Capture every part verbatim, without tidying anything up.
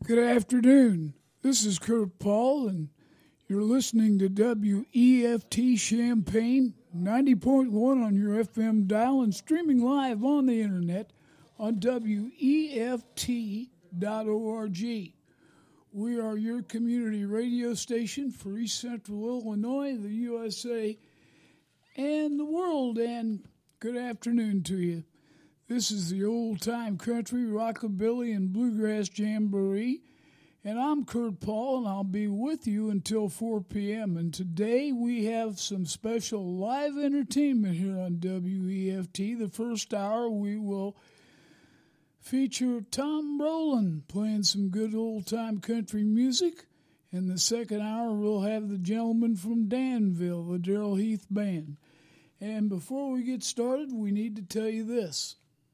Good afternoon. This is Kurt Paul, and you're listening to W E F T Champaign, ninety point one on your F M dial and streaming live on the internet on W E F T dot org. We are your community radio station for East Central Illinois, the U S A, and the world, and good afternoon to you. This is the old-time country, rockabilly, and bluegrass jamboree, and I'm Kurt Paul, and I'll be with you until four p.m. And today we have some special live entertainment here on W E F T. The first hour we will feature Tom Rowland playing some good old-time country music. In the second hour, we'll have the gentleman from Danville, the Darrell Heath Band. And before we get started, we need to tell you this.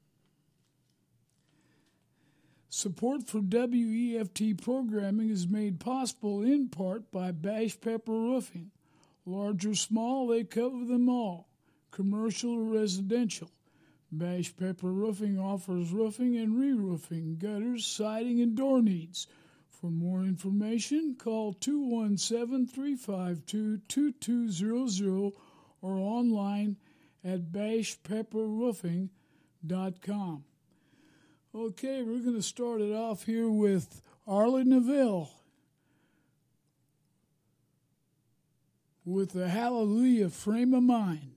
Support for W E F T programming is made possible in part by Bash Pepper Roofing. Large or small, they cover them all, commercial or residential. Bash Pepper Roofing offers roofing and re-roofing, gutters, siding, and door needs. For more information, call two one seven, three five two, two two zero zero or online at bash pepper roofing dot com. Okay, we're going to start it off here with Arlie Neville with the Hallelujah Frame of Mind.